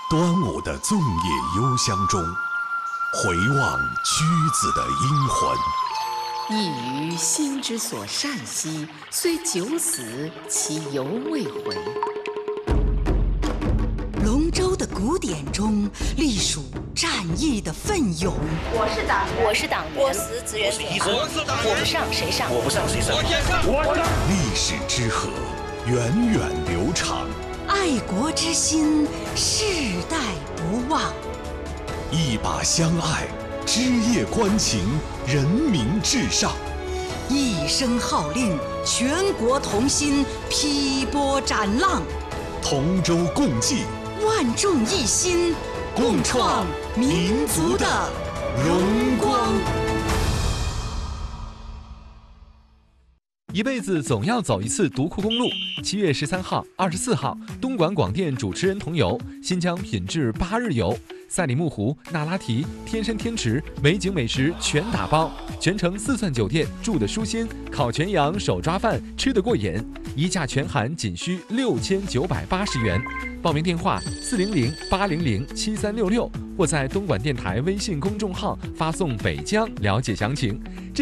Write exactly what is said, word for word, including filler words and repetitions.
端午的粽叶幽香中，回望屈子的英魂。 一于心之所善兮，虽九死，其犹未回。 龙舟的古典中，隶属战役的奋勇。 我是党员， 我是党员，我死志愿者， 我是党员， 我不上谁上， 我不上谁上， 我先上，我上。历史之河，源远流长。 爱国之心，世代不忘。 一把相爱，枝叶关情，人民至上。 一声号令，全国同心，劈波斩浪。 同舟共济， 万众一心， 共创民族的荣光。 一辈子总要走一次独库公路。七月十三号、二十四号，东莞广电主持人同游新疆品质八日游，赛里木湖、那拉提、天山天池，美景美食全打包，全程四钻酒店，住得舒心，烤全羊、手抓饭吃得过瘾，一价全含仅需六千九百八十元。报名电话四零零八零零七三六六，或在东莞电台微信公众号发送北疆了解详情。